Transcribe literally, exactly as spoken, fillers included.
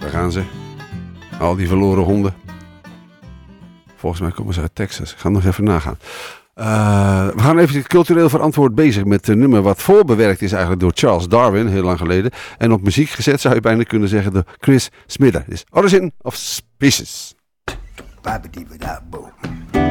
Daar gaan ze. Al die verloren honden. Volgens mij komen ze uit Texas. Ik ga nog even nagaan. Uh, we gaan even cultureel verantwoord bezig met een nummer wat voorbewerkt is eigenlijk door Charles Darwin, heel lang geleden. En op muziek gezet zou je bijna kunnen zeggen door Chris Smither. Dit is Origin of Species.